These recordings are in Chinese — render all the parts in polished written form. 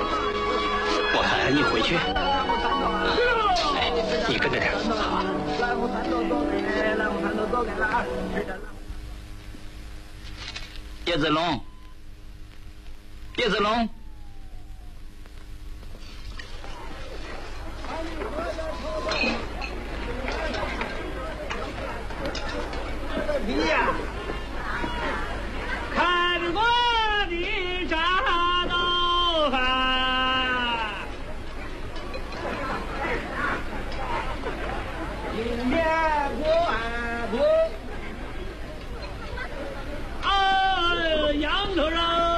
我看你回去。哎，你跟着点。好。叶子龙，叶子龙。 看过的茶豆饭，今年过羊头肉，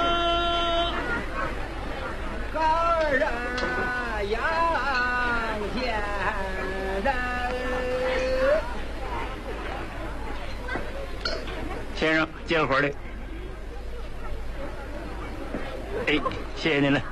高儿羊先生。 先生，接个活的。哎，谢谢您了。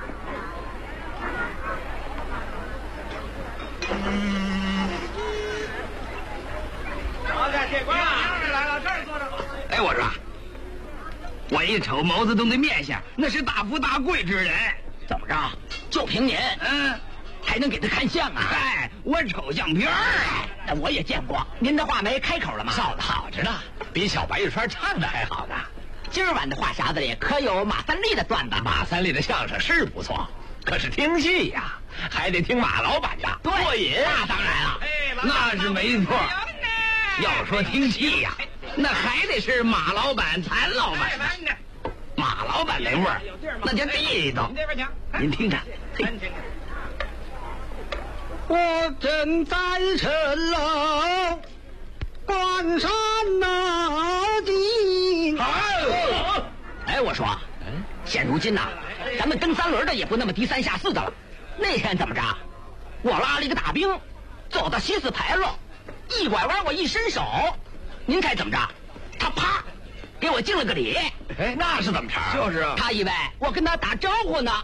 哎，我说，我一瞅毛泽东的面相，那是大富大贵之人。 怎么着？就凭您？还能给他看相啊？ 哎，我瞅相片儿。 那我也见过。您的话梅开口了吗？ 造的好着呢，比小白玉川唱的还好呢。 今儿晚的话匣子里可有马三立的段子？ 马三立的相声是不错，可是听戏呀，还得听马老板的，过瘾。 那当然了， 那是没错。要说听戏呀，那还得是马老板、谭老板。马老板那味儿，那叫地道。您听着，嘿。 我正在城楼关山那地。 哎，我说，现如今呐，咱们蹬三轮的也不那么低三下四的了。那天怎么着？我拉了一个大兵，走到西四牌楼，一拐弯我一伸手，您猜怎么着？他啪给我敬了个礼。 哎，那是怎么着？ 就是啊， 他以为我跟他打招呼呢。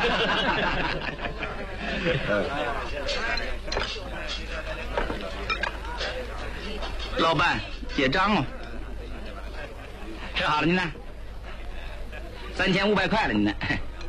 老板结账哦。吃好了您呢？3500块了您呢。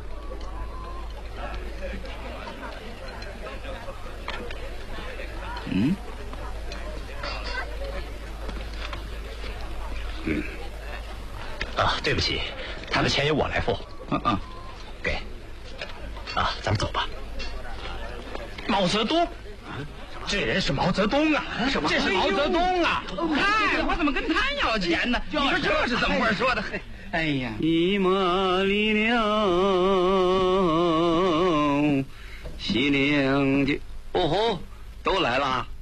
对不起，他的钱由我来付。给。啊，咱们走吧。毛泽东，这人是毛泽东啊！什么？这是毛泽东啊！ 哎，我怎么跟他要钱呢？你说这是怎么话说的？哎呀， 一马离了西凉的。 哦吼，都来了。